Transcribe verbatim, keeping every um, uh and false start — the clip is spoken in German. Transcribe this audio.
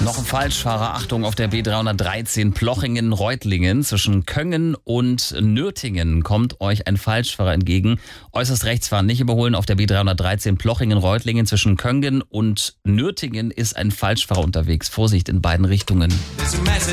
Noch ein Falschfahrer, Achtung, auf der B dreihundertdreizehn Plochingen-Reutlingen zwischen Köngen und Nürtingen kommt euch ein Falschfahrer entgegen. Äußerst rechts fahren, nicht überholen. Auf der B dreihundertdreizehn Plochingen-Reutlingen zwischen Köngen und Nürtingen ist ein Falschfahrer unterwegs. Vorsicht in beiden Richtungen.